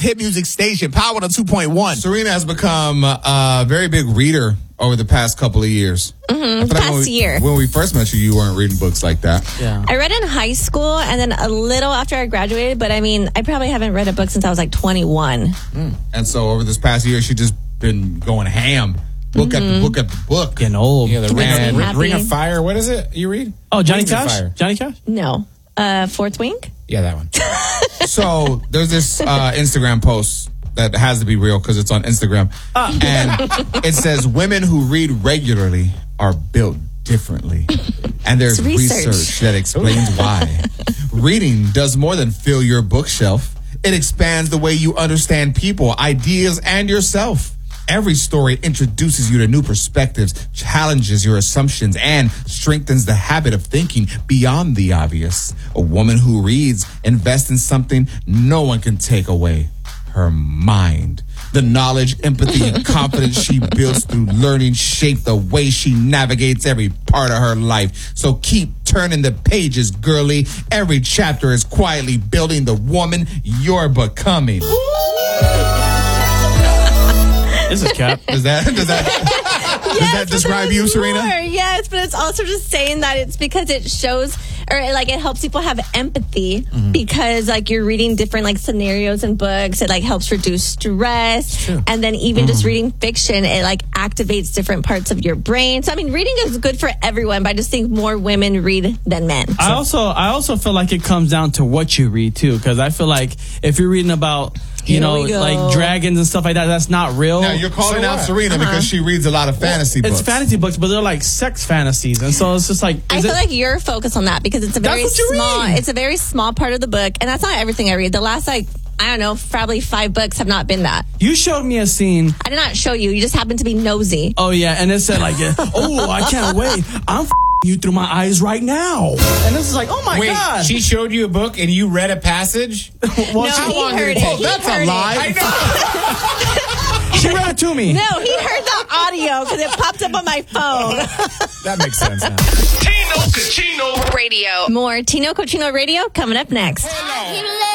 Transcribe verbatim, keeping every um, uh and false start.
hit music station, Power one oh two point one. Serena has become a very big reader over the past couple of years. Mm-hmm. Like Past when we, year. When we first met you, you weren't reading books like that. Yeah. I read in high school and then a little after I graduated, but I mean, I probably haven't read a book since I was like twenty-one. Mm. And so over this past year, she just been going ham. Book Mm-hmm. after book after book. Getting old. Yeah, the Ring I'm of, happy. Ring of Fire. What is it you read? Oh, Johnny Wings of Cash? Fire. Johnny Cash? No. Uh, Fourth Wing? Yeah, that one. So there's this uh, Instagram post that has to be real because it's on Instagram. Uh. And it says, women who read regularly are built differently. And there's It's research. research that explains why. Reading does more than fill your bookshelf. It expands the way you understand people, ideas, and yourself. Every story introduces you to new perspectives, challenges your assumptions, and strengthens the habit of thinking beyond the obvious. A woman who reads invests in something no one can take away: her mind. The knowledge, empathy, and confidence she builds through learning shape the way she navigates every part of her life. So keep turning the pages, girly. Every chapter is quietly building the woman you're becoming. This is Cap. Does that does that does Yes, that but describe there's you, Serena? more. Yes, but it's also just saying that it's because it shows, or like it helps people have empathy Mm-hmm. because like you're reading different like scenarios and books. It like helps reduce stress, and then even Mm. just reading fiction, it like activates different parts of your brain. So I mean, reading is good for everyone, but I just think more women read than men. I also I also feel like it comes down to what you read too, because I feel like if you're reading about you Here know we go. like dragons and stuff like that, that's not real. Now you're calling So out what? Serena because she reads a lot of fantasy it's books. fantasy books, but they're like sex fantasies, and so it's just like I is feel it- like you're focused on that because it's a That's very what you small. read. It's a very small part of the book, and that's not everything I read. The last like I don't know, probably five books have not been that. you showed me a scene. I did not show you. You just happen to be nosy. Oh yeah, and it said like, oh, I can't wait. I'm f- you through my eyes right now, and this is like, oh my Wait, god. she showed you a book and you read a passage? well, No, she, he long heard did it. it take? He That's heard a lie. it. she read it to me. No, he heard the audio because it popped up on my phone. That makes sense now. Tino Cochino Radio. More Tino Cochino Radio coming up next.